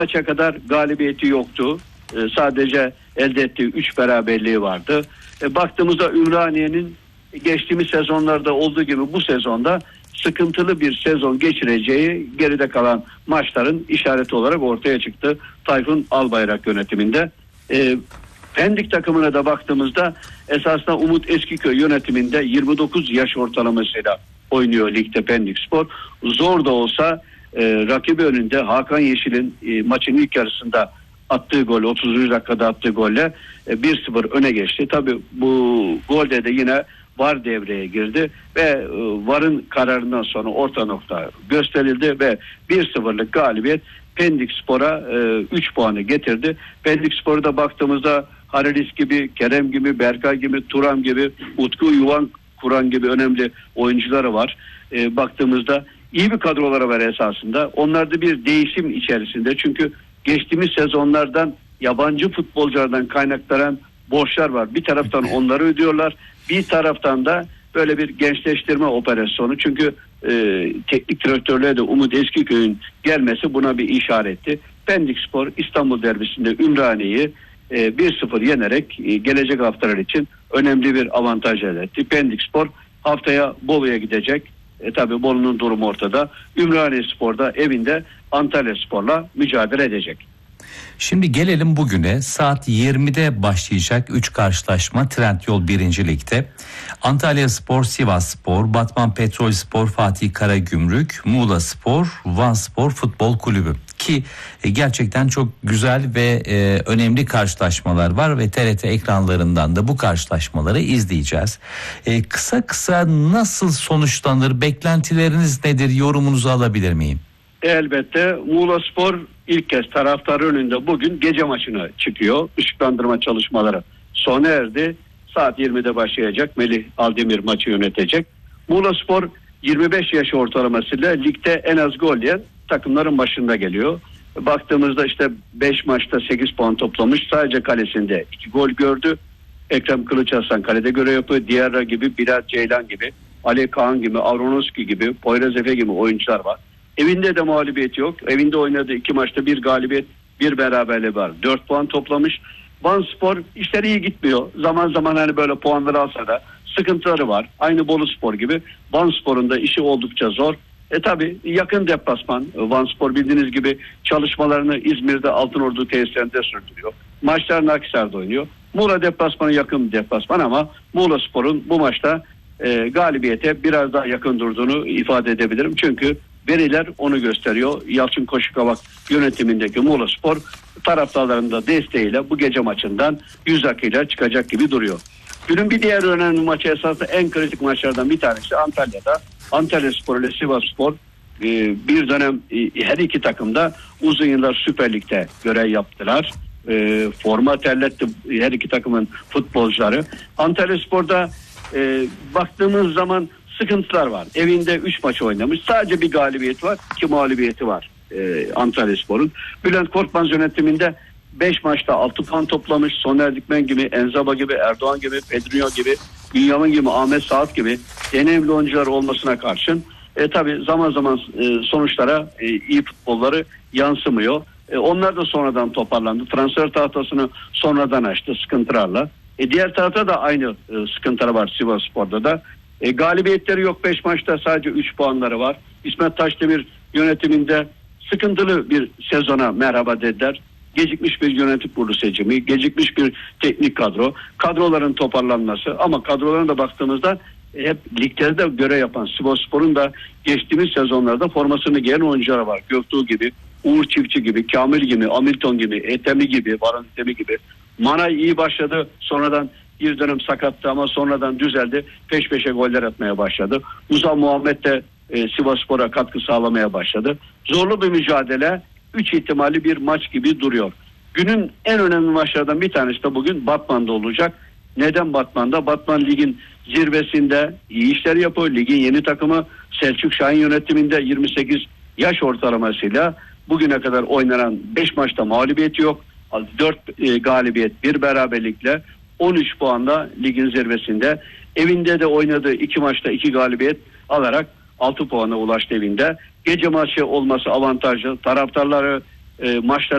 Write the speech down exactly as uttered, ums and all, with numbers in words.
maça kadar galibiyeti yoktu. E, sadece elde ettiği üç beraberliği vardı. E, baktığımızda Ümraniye'nin geçtiğimiz sezonlarda olduğu gibi bu sezonda sıkıntılı bir sezon geçireceği geride kalan maçların işareti olarak ortaya çıktı Tayfun Albayrak yönetiminde. E, Pendik takımına da baktığımızda esasında Umut Eskiköy yönetiminde yirmi dokuz yaş ortalamasıyla oynuyor ligde Pendikspor. Zor da olsa e, rakibi önünde Hakan Yeşil'in e, maçın ilk yarısında attığı gol, otuzuncu dakikada attığı golle e, bir sıfır öne geçti. Tabii bu golde de yine VAR devreye girdi ve e, VAR'ın kararından sonra orta nokta gösterildi ve bir sıfırlık galibiyet Pendikspor'a e, üç puanı getirdi. Pendikspor'a da baktığımızda Harilis gibi, Kerem gibi, Berkay gibi, Turan gibi, Utku Yuvan Kur'an gibi önemli oyuncuları var. E, baktığımızda iyi bir kadroları var esasında. Onlar da bir değişim içerisinde. Çünkü geçtiğimiz sezonlardan yabancı futbolculardan kaynaklanan borçlar var. Bir taraftan onları ödüyorlar. Bir taraftan da böyle bir gençleştirme operasyonu. Çünkü e, teknik direktörlüğe de Umut Eskiköy'ün gelmesi buna bir işaretti. Pendikspor İstanbul derbisinde Ümraniye'yi e, bir sıfır yenerek e, gelecek haftalar için önemli bir avantaj elde etti. Pendikspor haftaya Bolu'ya gidecek. E, tabii Bolu'nun durumu ortada. Ümraniyespor'da evinde Antalyaspor'la mücadele edecek. Şimdi gelelim bugüne. Saat yirmide başlayacak üç karşılaşma Trendyol birinci Lig'de. Antalyaspor, Sivasspor, Batman Petrolspor, Fatih Karagümrük, Muğlaspor, Vanspor Futbol Kulübü. Ki gerçekten çok güzel ve e, önemli karşılaşmalar var ve T R T ekranlarından da bu karşılaşmaları izleyeceğiz. E, kısa kısa nasıl sonuçlanır, beklentileriniz nedir, yorumunuzu alabilir miyim? Elbette Muğlaspor ilk kez taraftarı önünde bugün gece maçına çıkıyor. Işıklandırma çalışmaları sona erdi. Saat yirmide başlayacak. Melih Aldemir maçı yönetecek. Muğlaspor yirmi beş yaş ortalamasıyla ligde en az gol yiyen takımların başında geliyor. Baktığımızda işte beş maçta sekiz puan toplamış. Sadece kalesinde iki gol gördü. Ekrem Kılıçarslan kalede görev yapıyor. Diğer gibi Bilal Ceylan gibi, Ali Kaan gibi, Avronoski gibi, Poyraz Efe gibi oyuncular var. Evinde de mağlubiyet yok. Evinde oynadığı iki maçta bir galibiyet, bir beraberliği var. Dört puan toplamış. Vanspor işleri iyi gitmiyor. Zaman zaman hani böyle puanları alsa da sıkıntıları var. Aynı Boluspor gibi. Vanspor'un da işi oldukça zor. E tabi yakın deplasman. Vanspor bildiğiniz gibi çalışmalarını İzmir'de Altınordu tesislerinde sürdürüyor. Maçlarını Akhisar'da oynuyor. Muğla deplasmanı yakın bir deplasman ama Muğlaspor'un bu maçta e, galibiyete biraz daha yakın durduğunu ifade edebilirim. Çünkü veriler onu gösteriyor. Yalçın Koşukavak yönetimindeki Muğlaspor taraftarlarının da desteğiyle bu gece maçından yüz akıyla çıkacak gibi duruyor. Günün bir diğer önemli maçı esasında en kritik maçlardan bir tanesi Antalya'da. Antalyaspor ile Sivasspor e, bir dönem e, her iki takımda uzun yıllar Süper Lig'de görev yaptılar. E, forma terletti her iki takımın futbolcuları. Antalyaspor'da e, baktığımız zaman sıkıntılar var. Evinde üç maç oynamış. Sadece bir galibiyet var. iki mağlubiyeti var e, Antalyaspor'un. Bülent Korkmaz yönetiminde beş maçta altı puan toplamış. Soner Dikmen gibi, Enzaba gibi, Erdoğan gibi, Pedrinho gibi, Bünyamin gibi, Ahmet Saat gibi deneyimli oyuncular olmasına karşın e, tabi zaman zaman e, sonuçlara e, iyi futbolları yansımıyor. E, onlar da sonradan toparlandı. Transfer tahtasını sonradan açtı sıkıntılarla. E, diğer tarafta da aynı e, sıkıntıları var Sivasspor'da da. E, galibiyetleri yok beş maçta, sadece üç puanları var. İsmet Taşdemir yönetiminde sıkıntılı bir sezona merhaba dediler. Gecikmiş bir yönetim kurulu seçimi, gecikmiş bir teknik kadro, kadroların toparlanması ama kadrolarına da baktığımızda e, hep liglerde görev yapan Sivasspor'un da geçtiğimiz sezonlarda formasını giyen oyuncular var. Göktuğ gibi, Uğur Çiftçi gibi, Kamil gibi, Hamilton gibi, Etemi gibi, Baran Etemi gibi. Manay iyi başladı, sonradan bir dönem sakattı ama sonradan düzeldi. Peş peşe goller atmaya başladı. Uzan Muhammed de e, Sivasspor'a katkı sağlamaya başladı. Zorlu bir mücadele, üç ihtimali bir maç gibi duruyor. Günün en önemli maçlardan bir tanesi de bugün Batman'da olacak. Neden Batman'da? Batman ligin zirvesinde iyi işler yapıyor. Ligin yeni takımı Selçuk Şahin yönetiminde yirmi sekiz yaş ortalamasıyla bugüne kadar oynanan beş maçta mağlubiyeti yok. dört e, galibiyet, bir beraberlikle on üç puanla ligin zirvesinde. Evinde de oynadığı iki maçta iki galibiyet alarak altı puana ulaştı evinde. Gece maçı olması avantajlı. Taraftarları e, maçlar